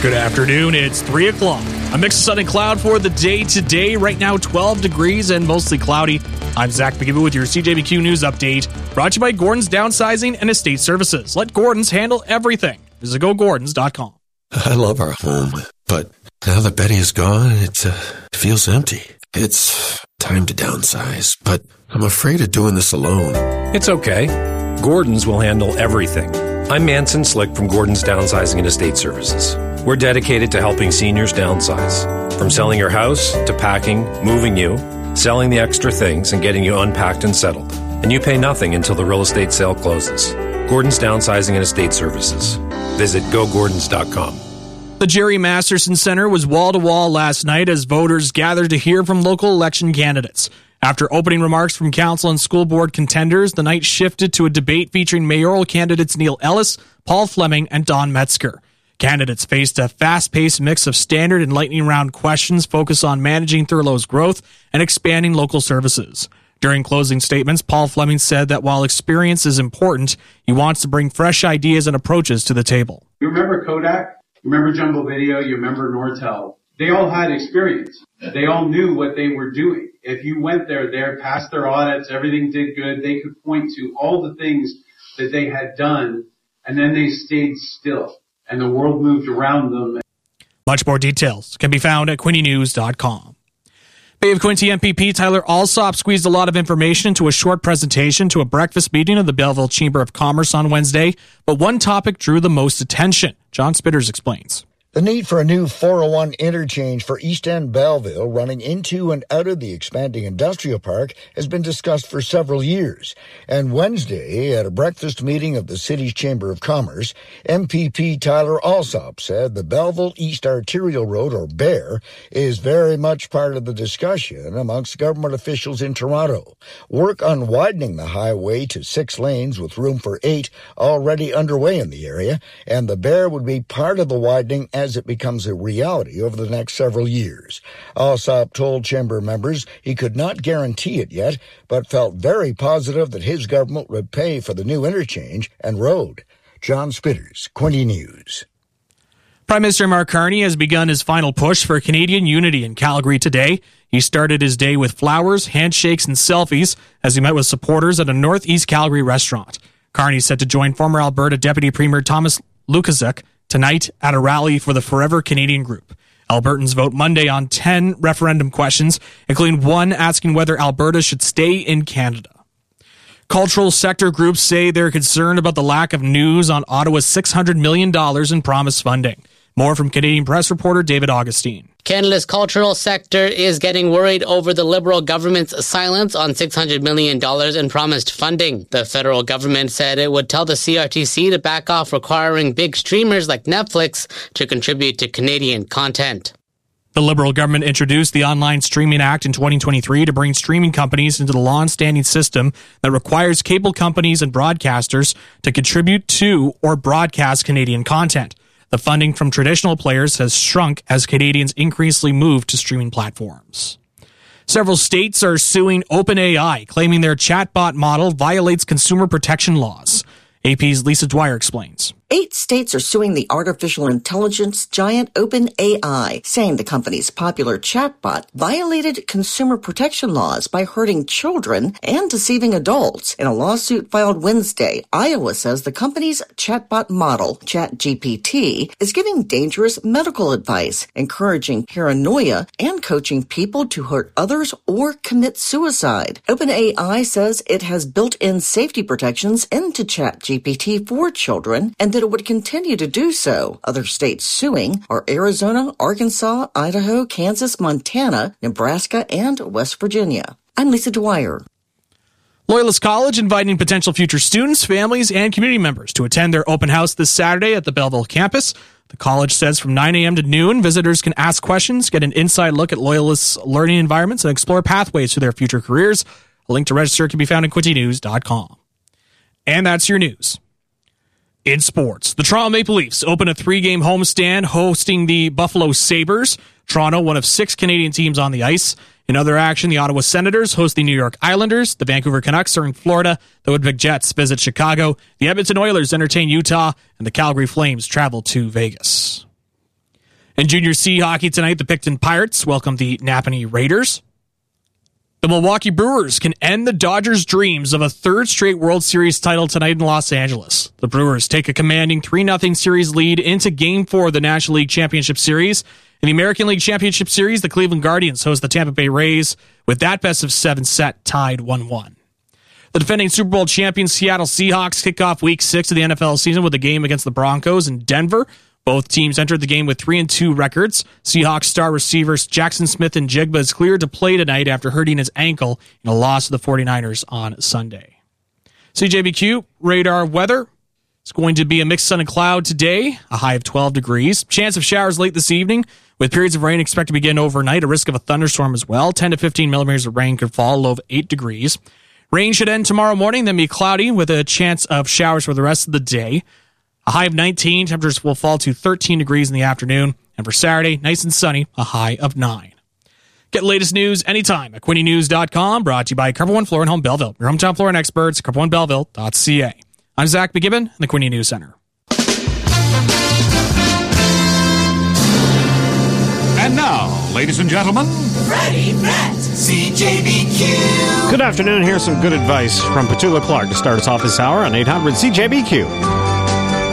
Good afternoon, it's 3 o'clock. A mix of sun and cloud for the day today. Right now, 12 degrees and mostly cloudy. I'm Zach McGibbon with your CJBQ News Update. Brought to you by Gordon's Downsizing and Estate Services. Let Gordon's handle everything. Visit GoGordons.com. I love our home, but now that Betty is gone, it feels empty. It's time to downsize, but I'm afraid of doing this alone. It's okay. Gordon's will handle everything. I'm Manson Slick from Gordon's Downsizing and Estate Services. We're dedicated to helping seniors downsize. From selling your house to packing, moving you, selling the extra things, and getting you unpacked and settled. And you pay nothing until the real estate sale closes. Gordon's Downsizing and Estate Services. Visit GoGordons.com. The Jerry Masterson Center was wall-to-wall last night as voters gathered to hear from local election candidates. After opening remarks from council and school board contenders, the night shifted to a debate featuring mayoral candidates Neil Ellis, Paul Fleming, and Don Metzger. Candidates faced a fast-paced mix of standard and lightning round questions focused on managing Thurlow's growth and expanding local services. During closing statements, Paul Fleming said that while experience is important, he wants to bring fresh ideas and approaches to the table. You remember Kodak? You remember Jumbo Video? You remember Nortel? They all had experience. They all knew what they were doing. If you went there, passed their audits, everything did good, they could point to all the things that they had done, and then they stayed still, and the world moved around them. Much more details can be found at QuintyNews.com. Bay of Quinte MPP Tyler Alsop squeezed a lot of information into a short presentation to a breakfast meeting of the Belleville Chamber of Commerce on Wednesday, but one topic drew the most attention. John Spitters explains. The need for a new 401 interchange for East End Belleville running into and out of the expanding industrial park has been discussed for several years. And Wednesday, at a breakfast meeting of the city's Chamber of Commerce, MPP Tyler Alsop said the Belleville East Arterial Road, or BEAR, is very much part of the discussion amongst government officials in Toronto. Work on widening the highway to 6 lanes with room for 8 already underway in the area, and the BEAR would be part of the widening as it becomes a reality over the next several years. Alsop told Chamber members he could not guarantee it yet, but felt very positive that his government would pay for the new interchange and road. John Spitters, Quinte News. Prime Minister Mark Carney has begun his final push for Canadian unity in Calgary today. He started his day with flowers, handshakes, and selfies as he met with supporters at a Northeast Calgary restaurant. Carney is set to join former Alberta Deputy Premier Thomas Lukaszuk tonight at a rally for the Forever Canadian Group. Albertans vote Monday on 10 referendum questions, including one asking whether Alberta should stay in Canada. Cultural sector groups say they're concerned about the lack of news on Ottawa's $600 million in promised funding. More from Canadian Press reporter David Augustine. Canada's cultural sector is getting worried over the Liberal government's silence on $600 million in promised funding. The federal government said it would tell the CRTC to back off requiring big streamers like Netflix to contribute to Canadian content. The Liberal government introduced the Online Streaming Act in 2023 to bring streaming companies into the long-standing system that requires cable companies and broadcasters to contribute to or broadcast Canadian content. The funding from traditional players has shrunk as Canadians increasingly move to streaming platforms. Several states are suing OpenAI, claiming their chatbot model violates consumer protection laws. AP's Lisa Dwyer explains. 8 states are suing the artificial intelligence giant OpenAI, saying the company's popular chatbot violated consumer protection laws by hurting children and deceiving adults. In a lawsuit filed Wednesday, Iowa says the company's chatbot model, ChatGPT, is giving dangerous medical advice, encouraging paranoia, and coaching people to hurt others or commit suicide. OpenAI says it has built-in safety protections into ChatGPT for children and that it would continue to do so. Other states suing are Arizona, Arkansas, Idaho, Kansas, Montana, Nebraska, and West Virginia. I'm Lisa Dwyer. Loyalist College inviting potential future students, families, and community members to attend their open house this Saturday at the Belleville campus. The college says from 9 a.m. to noon, visitors can ask questions, get an inside look at Loyalist's learning environments, and explore pathways to their future careers. A link to register can be found at QuintyNews.com. And that's your news. In sports, the Toronto Maple Leafs open a 3-game homestand hosting the Buffalo Sabres. Toronto, one of 6 Canadian teams on the ice. In other action, the Ottawa Senators host the New York Islanders. The Vancouver Canucks are in Florida. The Winnipeg Jets visit Chicago. The Edmonton Oilers entertain Utah. And the Calgary Flames travel to Vegas. In Junior C hockey tonight, the Picton Pirates welcome the Napanee Raiders. The Milwaukee Brewers can end the Dodgers' dreams of a third straight World Series title tonight in Los Angeles. The Brewers take a commanding 3-0 series lead into Game 4 of the National League Championship Series. In the American League Championship Series, the Cleveland Guardians host the Tampa Bay Rays with that best-of-7 set tied 1-1. The defending Super Bowl champion Seattle Seahawks kick off Week 6 of the NFL season with a game against the Broncos in Denver. Both teams entered the game with 3-2 records. Seahawks star receivers Jackson Smith-Njigba is cleared to play tonight after hurting his ankle in a loss to the 49ers on Sunday. CJBQ radar weather. It's going to be a mixed sun and cloud today, a high of 12 degrees. Chance of showers late this evening, with periods of rain expected to begin overnight. A risk of a thunderstorm as well. 10 to 15 millimeters of rain could fall, low of 8 degrees. Rain should end tomorrow morning, then be cloudy with a chance of showers for the rest of the day. A high of 19. Temperatures will fall to 13 degrees in the afternoon. And for Saturday, nice and sunny, a high of 9. Get the latest news anytime at QuinnyNews.com. Brought to you by Carpet One Floor in Home Belleville. Your hometown flooring experts, CarpetOneBelleville.ca. I'm Zach McGibbon in the Quinny News Center. And now, ladies and gentlemen, Freddie Brett, CJBQ. Good afternoon. Here's some good advice from Petula Clark to start us off this hour on 800 CJBQ.